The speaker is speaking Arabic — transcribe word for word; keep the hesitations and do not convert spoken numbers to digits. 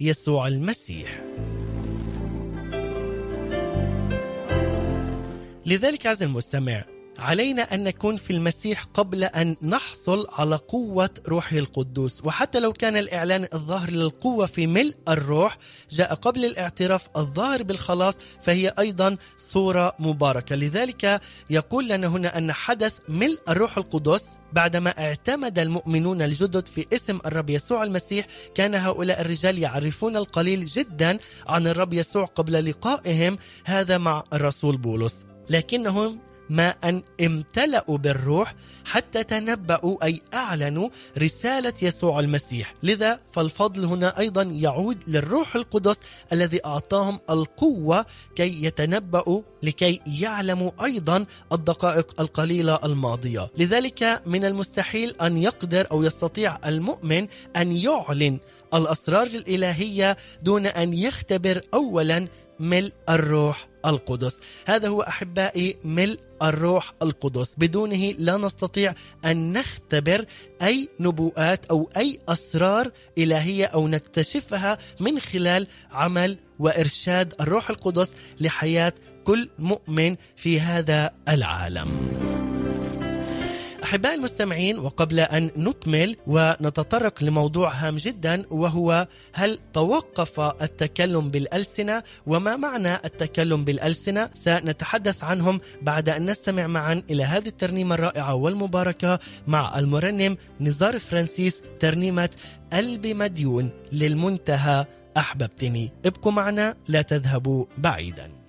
يسوع المسيح. لذلك عزيزي المستمع، علينا أن نكون في المسيح قبل أن نحصل على قوة روحه القدوس. وحتى لو كان الإعلان الظاهر للقوة في ملء الروح جاء قبل الاعتراف الظاهر بالخلاص، فهي أيضا صورة مباركة. لذلك يقول لنا هنا أن حدث ملء الروح القدس بعدما اعتمد المؤمنون الجدد في اسم الرب يسوع المسيح. كان هؤلاء الرجال يعرفون القليل جدا عن الرب يسوع قبل لقائهم هذا مع الرسول بولس، لكنهم ما أن امتلأوا بالروح حتى تنبأوا أي أعلنوا رسالة يسوع المسيح. لذا فالفضل هنا أيضا يعود للروح القدس الذي أعطاهم القوة كي يتنبأوا، لكي يعلموا أيضا الدقائق القليلة الماضية. لذلك من المستحيل أن يقدر أو يستطيع المؤمن أن يعلن الأسرار الإلهية دون أن يختبر أولا ملء الروح القدس. هذا هو أحبائي ملء الروح القدس. بدونه لا نستطيع أن نختبر أي نبوءات أو أي أسرار إلهية أو نكتشفها من خلال عمل وإرشاد الروح القدس لحياة كل مؤمن في هذا العالم. أحبائي المستمعين، وقبل أن نكمل ونتطرق لموضوع هام جدا، وهو هل توقف التكلم بالألسنة وما معنى التكلم بالألسنة، سنتحدث عنهم بعد أن نستمع معا إلى هذه الترنيمة الرائعة والمباركة مع المرنم نزار فرانسيس، ترنيمة قلبي مديون للمنتهى أحببتني. ابقوا معنا، لا تذهبوا بعيدا.